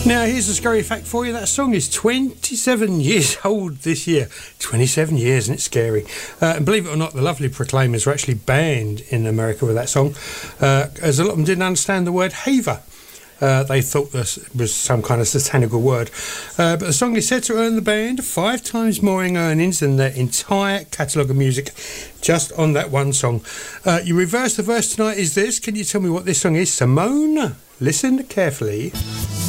Now, here's a scary fact for you. That song is 27 years old this year. 27 years, and it's scary. And believe it or not, the lovely Proclaimers were actually banned in America with that song, as a lot of them didn't understand the word haver. They thought this was some kind of satanical word. But the song is said to earn the band 5 times more in earnings than their entire catalogue of music, just on that one song. You reverse the verse tonight is this. Can you tell me what this song is? Simone, listen carefully.